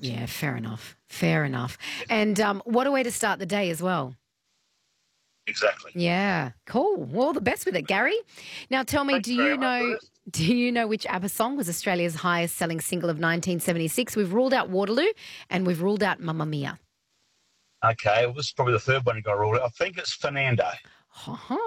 Yeah, fair enough. Fair enough. And what a way to start the day as well. Exactly. Yeah, cool. Well, all the best with it, Gary. Now, tell me, Thanks do very you much, know? Liz. Do you know which ABBA song was Australia's highest-selling single of 1976? We've ruled out Waterloo, and we've ruled out Mamma Mia. Okay, well, this is probably the third one you got ruled out. I think it's Fernando. Ha